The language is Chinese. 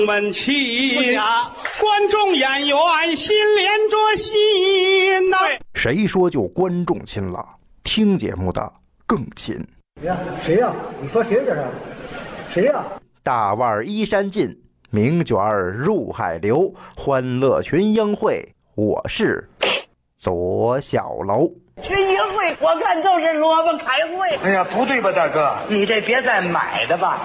们起，观众演员心连着心呐。 谁说就观众亲了？听节目的更亲。 谁呀？你说谁这是？谁呀？ 大腕依山尽，名卷入海流，欢乐群英会，我是左小楼。 群英会，我看都是萝卜开会。 哎呀，不对吧，大哥？ 你这别再买的吧。